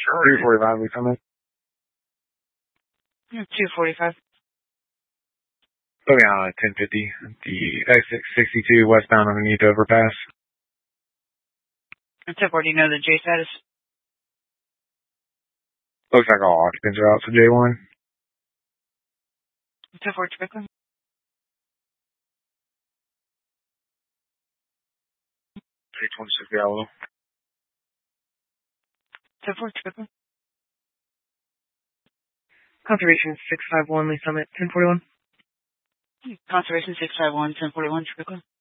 Sure. 345, we come in. 245. Okay, 1050. The exit 62 westbound underneath overpass. 1040, you know the J status? Looks like all occupants are out for J1. 1040, typically. 326 Gallo. 1040, typically. Conservation 651, Lee Summit, 1041. Conservation 651, 1041, typically.